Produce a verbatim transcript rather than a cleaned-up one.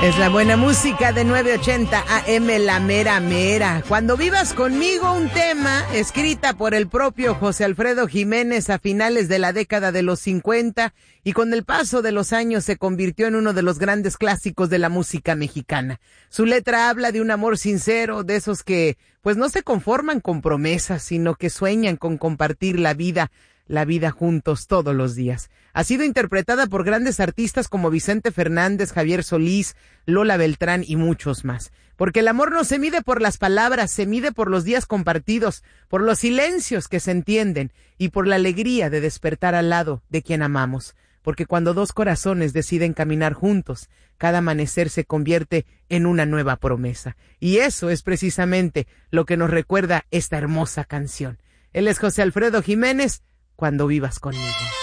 Es la buena música de nueve ochenta A M, la mera mera. Cuando vivas conmigo, un tema escrita por el propio José Alfredo Jiménez a finales de la década de los cincuenta y con el paso de los años se convirtió en uno de los grandes clásicos de la música mexicana. Su letra habla de un amor sincero, de esos que pues no se conforman con promesas, sino que sueñan con compartir la vida, la vida juntos todos los días. Ha sido interpretada por grandes artistas como Vicente Fernández, Javier Solís, Lola Beltrán y muchos más. Porque el amor no se mide por las palabras, se mide por los días compartidos, por los silencios que se entienden y por la alegría de despertar al lado de quien amamos. Porque cuando dos corazones deciden caminar juntos, cada amanecer se convierte en una nueva promesa. Y eso es precisamente lo que nos recuerda esta hermosa canción. Él es José Alfredo Jiménez, Cuando vivas conmigo.